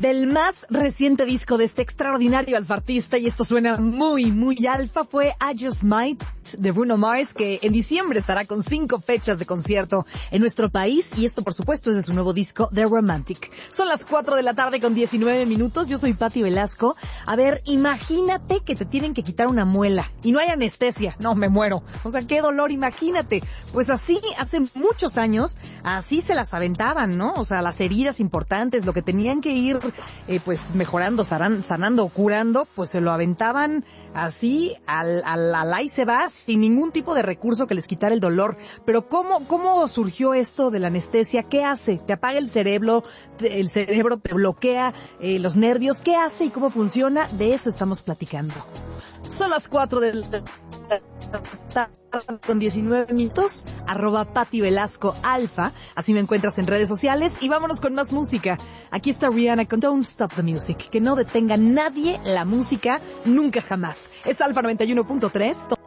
Del más reciente disco de este extraordinario alfartista, y esto suena muy, muy alfa, fue I Just Might de Bruno Mars, que en diciembre estará con 5 fechas de concierto en nuestro país, y esto por supuesto es de su nuevo disco The Romantic. Son las 4 de la tarde con 19 minutos, yo soy Pati Velasco. A ver, imagínate que te tienen que quitar una muela y no hay anestesia, no, me muero. O sea, qué dolor, imagínate. Pues así, hace muchos años, así se las aventaban, ¿no? O sea, las heridas importantes, lo que tenían que ir pues mejorando, sanando, curando, pues se lo aventaban así al ahí se va, sin ningún tipo de recurso que les quitara el dolor. Pero ¿cómo surgió esto de la anestesia? ¿Qué hace? ¿Te apaga el cerebro te bloquea los nervios? ¿Qué hace y cómo funciona? De eso estamos platicando. Son las 4 de la tarde con 19 minutos, @Pati Velasco Alfa, así me encuentras en redes sociales, y vámonos con más música. Aquí está Rihanna con Don't Stop the Music, que no detenga nadie la música, nunca jamás. Es Alfa 91.3.